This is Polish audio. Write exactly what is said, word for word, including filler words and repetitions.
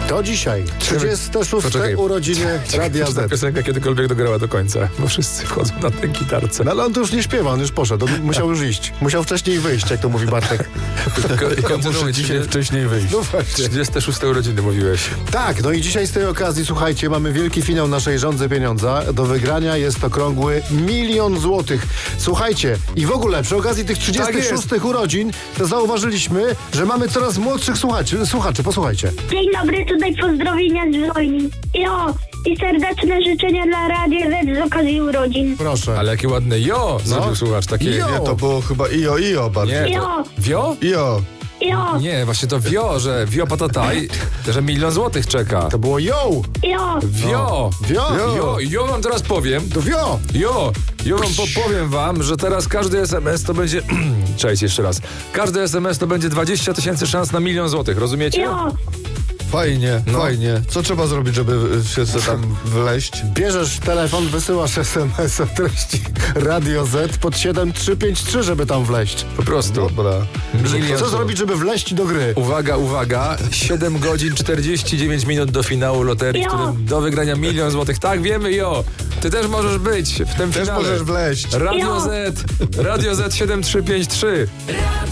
To dzisiaj, trzydzieste szóste Poczekaj. urodziny Radia Czy ta Z. piosenka kiedykolwiek dograła do końca? Bo wszyscy wchodzą na tę gitarce. No ale on to już nie śpiewa, on już poszedł, on musiał już iść. Musiał wcześniej wyjść, jak to mówi Bartek. I kontynuuj dzisiaj. wcześniej wyjść. No właśnie. trzydzieste szóste urodziny mówiłeś. Tak, no i dzisiaj z tej okazji, słuchajcie, mamy wielki finał naszej Żądzy Pieniądza. Do wygrania jest okrągły milion złotych. Słuchajcie, i w ogóle przy okazji tych trzydziestych szóstych urodzin to zauważyliśmy, że mamy coraz młodszych słuchaczy. Słuchaczy, posłuchajcie. Dzień dobry, tutaj pozdrowienia z wojny. Jo, i serdeczne życzenia dla Radia Z z okazji urodzin. Proszę. Ale jakie ładne jo zrobił No. słuchacz. Takie... Jo. Nie, to było chyba io, io bardziej. Nie, to... Jo, Wio? Io. jo, Nie, właśnie to wio, że wio patataj, że milion złotych czeka. To było yo! jo. Wio! Wio! Jo, jo wam teraz powiem. To wio! Jo, jo wam po, powiem wam, że teraz każdy S M S to będzie... Cześć, jeszcze raz. Każdy S M S to będzie dwadzieścia tysięcy szans na milion złotych, rozumiecie? Jo, Fajnie, No. fajnie. Co trzeba zrobić, żeby się se tam wleść? Bierzesz telefon, wysyłasz es em es o treści Radio Z pod siedem trzy pięć trzy, żeby tam wleść. Po prostu. Dobra. Milion Co zrobić, żeby wleść do gry? Uwaga, uwaga, siedem godzin czterdzieści dziewięć minut do finału loterii, w Jo. którym do wygrania milion złotych. Tak, wiemy, jo. Ty też możesz być w tym Też finale. możesz wleść. Radio Jo. Z, Radio Z siedem trzy pięć trzy.